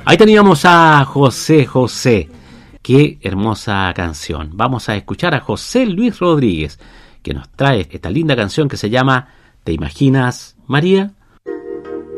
Ahí teníamos a José José. Qué hermosa canción. Vamos a escuchar a José Luis Rodríguez, que nos trae esta linda canción que se llama ¿Te imaginas, María?